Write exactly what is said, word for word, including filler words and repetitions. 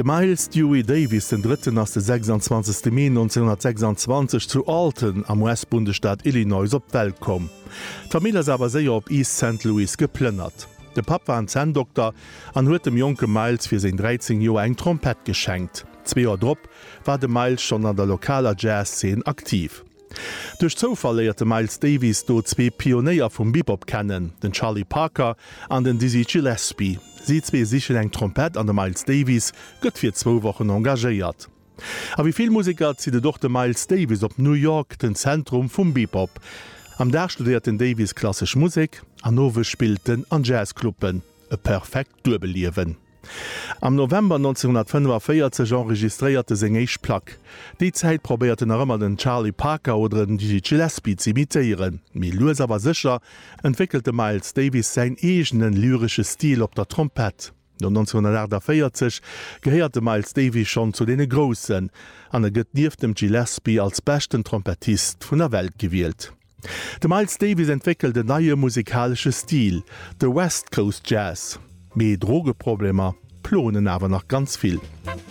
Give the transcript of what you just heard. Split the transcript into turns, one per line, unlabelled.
De Miles Dewey Davis den dritten ass de sechsundzwanzigsten Mai neunzehnhundertsechsundzwanzig zu Alton am U S-Bundesstaat Illinois op Welt kom. D'Familie awer séier op East Saint Louis geplënnert. De Pap war ein Zahndoktor an huet dem Jonke Miles fir sinn dreizehn Joer eng Trompet geschenkt. Zwei Joer drop war de Miles schon an der lokaler Jazzszene aktiv. Durch Zufall lehrte Miles Davis do zwei Pioneier vum Bebop kennen, den Charlie Parker an den Dizzy Gillespie. Sie zwee sichchen eng Trompet an de Miles Davis gëtt fir zwo Wochen engagéiert. A wie viel Musiker zieht doch de Miles Davis op New York den Zentrum vum Bebop. Am der studierten Davis klassisch Musik, an nowe spielten an Jazzkluppen, e perfekt Glöbeliewen. Am November neunzehnhundertfünfundvierzig enregistrierte seg eich Plack. Die Zeit probierten er ëmmer den Charlie Parker oder den Dizzy Gillespie zu imitieren. Mi Louis awer sicher entwickelte Miles Davis sein egenen lyrische Stil op der Trompet. No neunzehnhundertvierzig gehörte Miles Davis schon zu dene Großen, an er gëtt nief dem Gillespie als besten Trompetist vun der Welt gewählt. De Miles Davis entwickelte neue musikalische Stil, de West Coast Jazz. Me Drogeproblemer plonen awer noch ganz viel.